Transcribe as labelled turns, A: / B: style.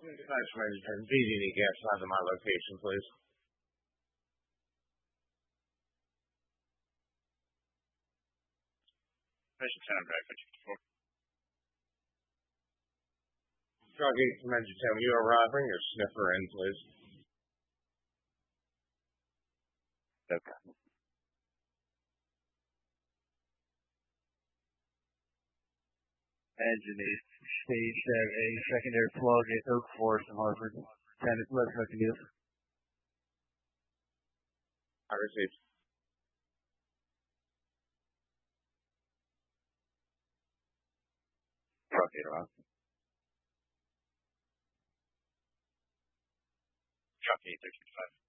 A: Thanks, Major. BD gas lines in my location, please.
B: Station 10, Bradford 54.
A: Drug 8 Major 10, you arriving or sniffer in, please?
B: Okay.
C: Engine 8, stage a secondary plug at Oak Forest in Hartford. 10, let's hook it is.
A: I received.
B: Truck 8 around. Truck 8, 35.